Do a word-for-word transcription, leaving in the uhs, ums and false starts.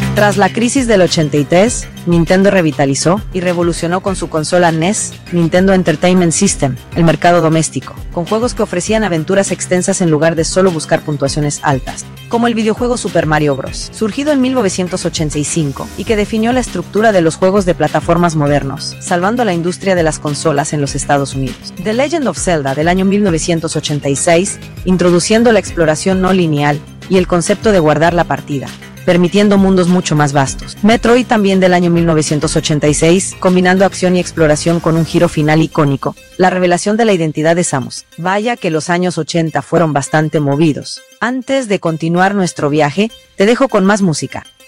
Tras la crisis del ochenta y tres, Nintendo revitalizó y revolucionó con su consola N E S, Nintendo Entertainment System, el mercado doméstico, con juegos que ofrecían aventuras extensas en lugar de solo buscar puntuaciones altas, como el videojuego Super Mario Bros., surgido en mil novecientos ochenta y cinco, y que definió la estructura de los juegos de plataformas modernos, salvando a la industria de las consolas en los Estados Unidos. The Legend of Zelda, del año mil novecientos ochenta y seis, introduciendo la exploración no lineal y el concepto de guardar la partida, permitiendo mundos mucho más vastos. Metroid, también del año mil novecientos ochenta y seis, combinando acción y exploración con un giro final icónico, la revelación de la identidad de Samus. Vaya que los años ochenta fueron bastante movidos. Antes de continuar nuestro viaje, te dejo con más música.